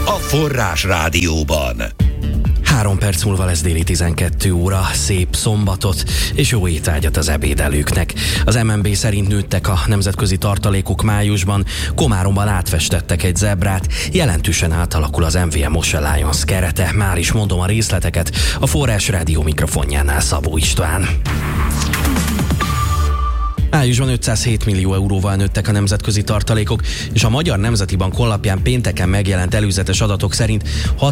a Forrás Rádióban. 3 perc múlva lesz déli 12 óra, szép szombatot és jó étvágyat az ebédelőknek. Az MNB szerint nőttek a nemzetközi tartalékok májusban, Komáromban átfestettek egy zebrát, jelentősen átalakul az MVM Moshe Lions kerete. Már is mondom a részleteket, a Forrás Rádió mikrofonjánál Szabó István. Májusban 507 millió euróval nőttek a nemzetközi tartalékok, és a Magyar Nemzeti Bank honlapján pénteken megjelent előzetes adatok szerint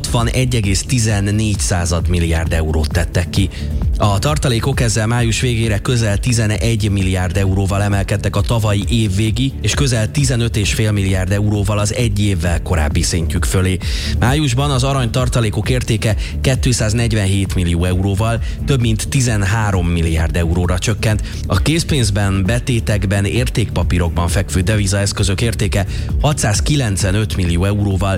61,14 milliárd eurót tettek ki. A tartalékok ezzel május végére közel 11 milliárd euróval emelkedtek a tavalyi évvégi, és közel 15,5 milliárd euróval az egy évvel korábbi szintjük fölé. Májusban az arany tartalékok értéke 247 millió euróval, több mint 13 milliárd euróra csökkent. A készpénzben, betétekben, értékpapírokban fekvő devizaeszközök értéke 695 millió euróval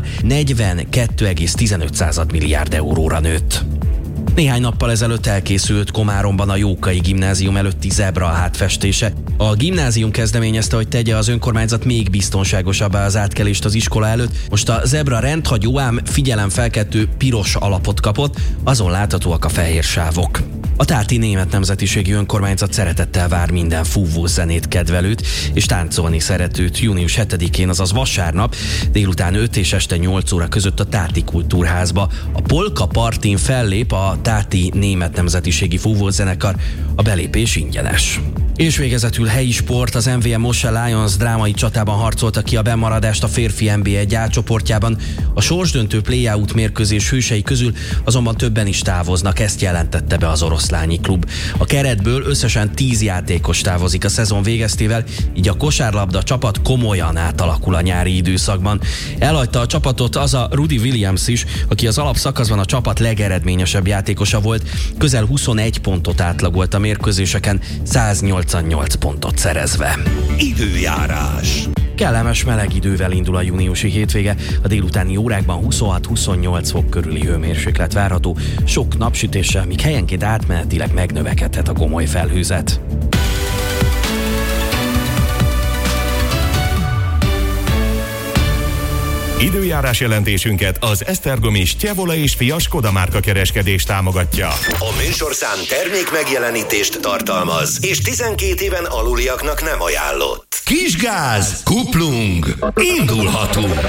42,15 milliárd euróra nőtt. Néhány nappal ezelőtt elkészült Komáromban a Jókai Gimnázium előtti zebra átfestése. A gimnázium kezdeményezte, hogy tegye az önkormányzat még biztonságosabbá az átkelést az iskola előtt. Most a zebra rendhagyó, ám figyelemfelkeltő piros alapot kapott, azon láthatóak a fehér sávok. A Táti Német Nemzetiségi Önkormányzat szeretettel vár minden fúvó zenét kedvelőt és táncolni szeretőt június 7-én, azaz vasárnap délután 5 és este 8 óra között a Táti Kultúrházba. A Polka Partin fellép a Táti Német Nemzetiségi Fúvózenekar, a belépés ingyenes. És végezetül helyi sport, az MVM Moshe Lions drámai csatában harcolta ki a bennmaradást a férfi NB1 A csoportjában. A sorsdöntő play-out mérkőzés hősei közül azonban többen is távoznak, ezt jelentette be az Oroszlányi klub. A keretből összesen 10 játékos távozik a szezon végeztével, így a kosárlabda csapat komolyan átalakul a nyári időszakban. Elhagyta a csapatot az a Rudy Williams is, aki az alapszakaszban a csapat legeredményesebb játékosa volt, közel 21 pontot átlagolt a mérkőzéseken, 188 pontot szerezve. Időjárás. Kellemes meleg idővel indul a júniusi hétvége, a délutáni órákban 26-28 fok körüli hőmérséklet várható, sok napsütéssel, míg helyenként átmenetileg megnövekedhet a gomoly felhőzet. Időjárás jelentésünket az Esztergomi Stjevola és Fia Skoda márka kereskedés támogatja. A műsorszám termék megjelenítést tartalmaz, és 12 éven aluliaknak nem ajánlott. Kisgáz, kuplung, indulhatunk!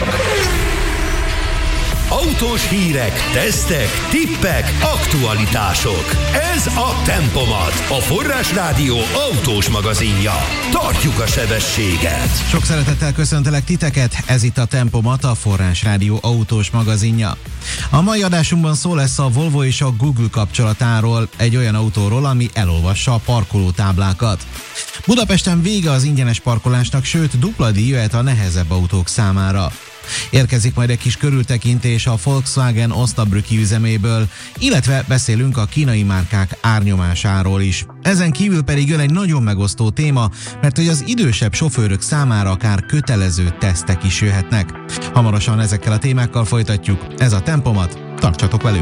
Autós hírek, tesztek, tippek, aktualitások. Ez a Tempomat, a Forrás Rádió autós magazinja. Tartjuk a sebességet! Sok szeretettel köszöntelek titeket, ez itt a Tempomat, a Forrás Rádió autós magazinja. A mai adásunkban szó lesz a Volvo és a Google kapcsolatáról, egy olyan autóról, ami elolvassa a parkolótáblákat. Budapesten vége az ingyenes parkolásnak, sőt dupla díj jöhet a nehezebb autók számára. Érkezik majd egy kis körültekintés a Volkswagen Osnabrücki üzeméből, illetve beszélünk a kínai márkák árnyomásáról is. Ezen kívül pedig jön egy nagyon megosztó téma, mert hogy az idősebb sofőrök számára akár kötelező tesztek is jöhetnek. Hamarosan ezekkel a témákkal folytatjuk, ez a Tempomat, tartsatok velünk!